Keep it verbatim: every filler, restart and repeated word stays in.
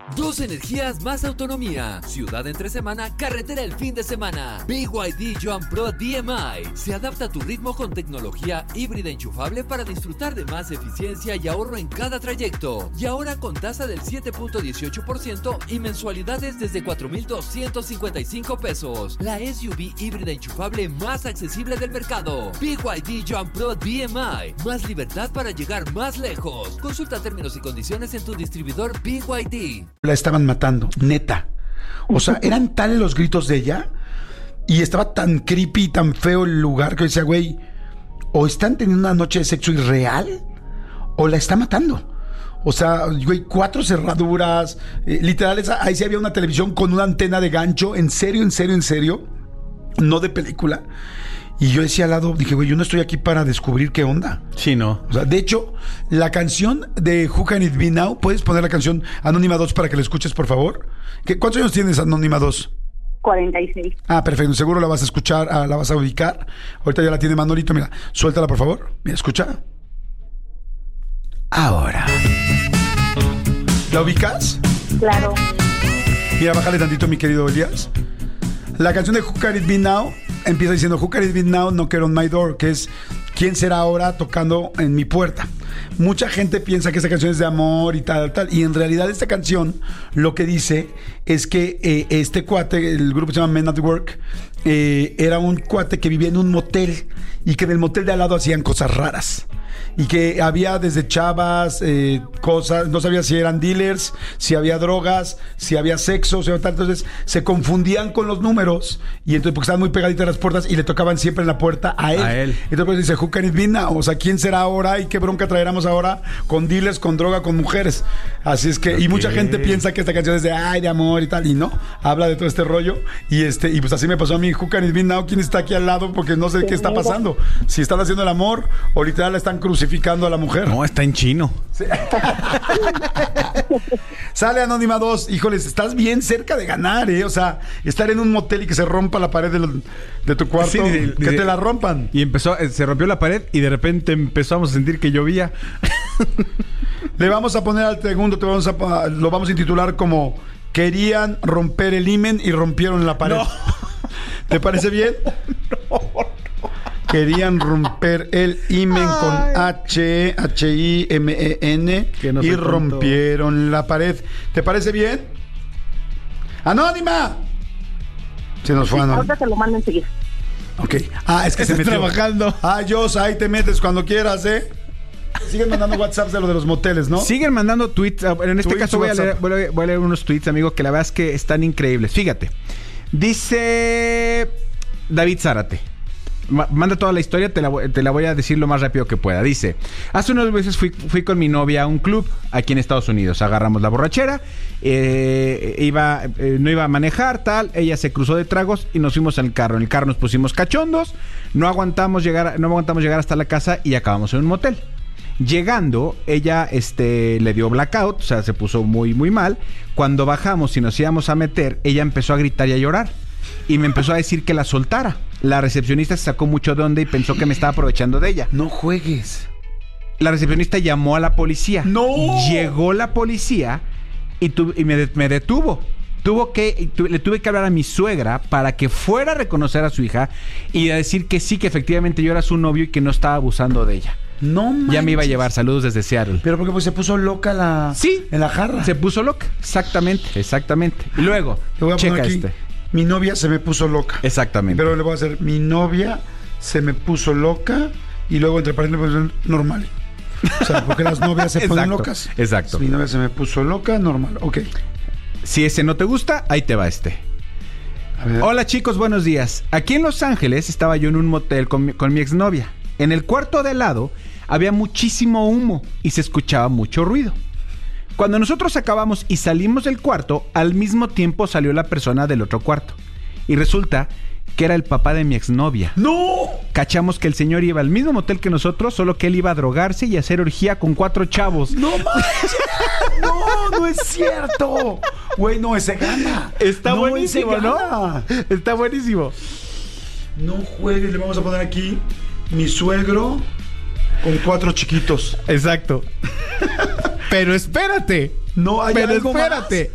Dos energías, más autonomía. Ciudad entre semana, carretera el fin de semana. B Y D Joan Pro D M I. Se adapta a tu ritmo con tecnología híbrida enchufable para disfrutar de más eficiencia y ahorro en cada trayecto. Y ahora con tasa del siete punto dieciocho por ciento y mensualidades desde cuatro mil doscientos cincuenta y cinco pesos. La S U V híbrida enchufable más accesible del mercado. B Y D Joan Pro D M I. Más libertad para llegar más lejos. Consulta términos y condiciones en tu distribuidor B Y D. La estaban matando, neta. O sea, eran tales los gritos de ella y estaba tan creepy, tan feo el lugar que decía, güey, o están teniendo una noche de sexo irreal o la está matando. O sea, güey, cuatro cerraduras, eh, literal, esa, ahí sí había una televisión con una antena de gancho, en serio, en serio, en serio, no de película. Y yo decía al lado, dije, güey, yo no estoy aquí para descubrir qué onda. Sí, no. O sea, de hecho, la canción de Who Can It Be Now, ¿puedes poner la canción Anónima dos para que la escuches, por favor? ¿Qué, ¿Cuántos años tienes, Anónima dos? cuarenta y seis. Ah, perfecto. Seguro la vas a escuchar, ah, la vas a ubicar. Ahorita ya la tiene Manolito. Mira, suéltala, por favor. Mira, escucha. Ahora. ¿La ubicas? Claro. Mira, bájale tantito, mi querido Elías. La canción de Who Can It Be Now empieza diciendo Who Can It Be Now, Knock on My Door, que es ¿quién será ahora tocando en mi puerta? Mucha gente piensa que esta canción es de amor y tal, tal, y en realidad esta canción lo que dice es que eh, este cuate, el grupo se llama Men at Work, eh, era un cuate que vivía en un motel y que en el motel de al lado hacían cosas raras. Y que había desde chavas, eh, cosas, no sabía si eran dealers, si había drogas, si había sexo, si había tal. Entonces se confundían con los números y entonces porque estaban muy pegaditas a las puertas y le tocaban siempre en la puerta a él. A él. Entonces pues, dice, Who can it be now? O sea, ¿quién será ahora y qué bronca traeremos ahora con dealers, con droga, con mujeres? Así es que, okay. Y mucha gente piensa que esta canción es de ay, de amor y tal, y no, habla de todo este rollo. Y este, y pues así me pasó a mí, Who can it be now? ¿Quién está aquí al lado? Porque no sé qué está pasando. Si están haciendo el amor o literal la están crucificando a la mujer. No, está en chino. Sí. Sale Anónima dos. Híjoles, estás bien cerca de ganar, ¿eh? O sea, estar en un motel y que se rompa la pared de, lo, de tu cuarto. Sí, de, que de, te la rompan. Y empezó, se rompió la pared y de repente empezamos a sentir que llovía. Le vamos a poner al segundo, te vamos a, lo vamos a intitular como Querían romper el himen y rompieron la pared. No. ¿Te parece bien? No, no. Querían romper el himen Ay. con H, H I M E N no y rompieron tonto. la pared. ¿Te parece bien? ¡Anónima! Se nos fue Anónima. Ahorita te lo mando enseguida. Ok. Ah, es que Estás se metió. trabajando. Ah, Jos, ahí te metes cuando quieras, ¿eh? Siguen mandando WhatsApps de lo de los moteles, ¿no? Siguen mandando tweets. En este tweets, caso voy a, leer, voy, a, voy a leer unos tweets, amigo, que la verdad es que están increíbles. Fíjate. Dice David Zárate. Manda toda la historia, te la, te la voy a decir lo más rápido que pueda. Dice, hace unos meses fui, fui con mi novia a un club aquí en Estados Unidos. Agarramos la borrachera, eh, iba, eh, no iba a manejar, tal. Ella se cruzó de tragos y nos fuimos al carro. En el carro nos pusimos cachondos, no aguantamos llegar, no aguantamos llegar hasta la casa y acabamos en un motel. Llegando, ella este, le dio blackout, o sea, se puso muy, muy mal. Cuando bajamos y nos íbamos a meter, ella empezó a gritar y a llorar. Y me empezó a decir que la soltara. La recepcionista se sacó mucho de onda y pensó que me estaba aprovechando de ella. No juegues. La recepcionista llamó a la policía. ¡No! Llegó la policía y, tu, y me, me detuvo. Tuvo que, tu, le tuve que hablar a mi suegra para que fuera a reconocer a su hija y a decir que sí, que efectivamente yo era su novio y que no estaba abusando de ella. No manches. Ya me iba a llevar, saludos desde Seattle. Pero porque pues se puso loca la... Sí. En la jarra. Se puso loca, exactamente, exactamente. Y luego, te voy a checa poner aquí, este. Mi novia se me puso loca. Exactamente. Pero le voy a hacer, mi novia se me puso loca y luego entre paréntesis normal. O sea, porque las novias se ponen locas. Exacto. Mi novia se me puso loca, normal. Ok. Si ese no te gusta, ahí te va este. Hola chicos, buenos días. Aquí en Los Ángeles estaba yo en un motel con mi, con mi exnovia. En el cuarto de al lado había muchísimo humo y se escuchaba mucho ruido. Cuando nosotros acabamos y salimos del cuarto, al mismo tiempo salió la persona del otro cuarto. Y resulta que era el papá de mi exnovia. ¡No! Cachamos que el señor iba al mismo motel que nosotros, solo que él iba a drogarse y a hacer orgía con cuatro chavos. ¡No manches! ¡No, no es cierto! Güey, no, ese gana. Está no, buenísimo, ¿no? Está buenísimo. No juegues, le vamos a poner aquí mi suegro con cuatro chiquitos. Exacto. Pero espérate. No hay Pero algo espérate. Más.